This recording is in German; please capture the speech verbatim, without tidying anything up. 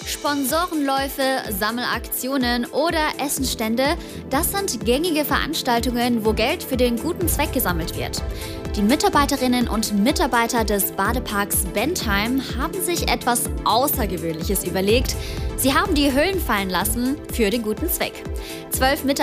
Sponsorenläufe, Sammelaktionen oder Essenstände, das sind gängige Veranstaltungen, wo Geld für den guten Zweck gesammelt wird. Die Mitarbeiterinnen und Mitarbeiter des Badeparks Bentheim haben sich etwas Außergewöhnliches überlegt. Sie haben die Hüllen fallen lassen für den guten Zweck. Zwölf Mitarbeiter